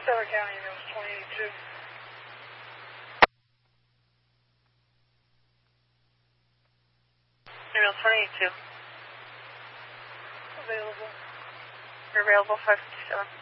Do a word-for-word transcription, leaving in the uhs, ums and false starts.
Sever County, it was twenty eighty-two. Email twenty eighty-two. Available. You're available, five fifty-seven.